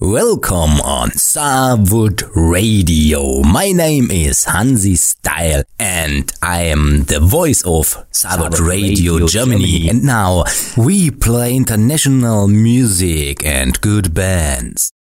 Welcome on Saarwood Radio. My name is Hansi Style and I am the voice of Saarwood Radio Germany. And now we play international music and good bands.